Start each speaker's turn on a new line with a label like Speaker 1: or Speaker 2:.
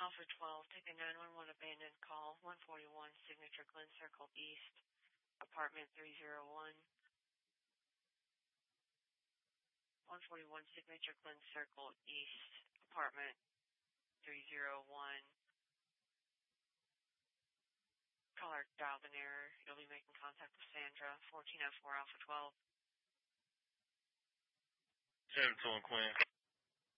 Speaker 1: Alpha 12, take a 911 abandoned call, 141 Signature Glen Circle East, apartment 301. 141 Signature Glen Circle East, apartment 301. Caller dialed in error. You'll be making contact with Sandra, 1404 Alpha 12.
Speaker 2: 721 Quinn.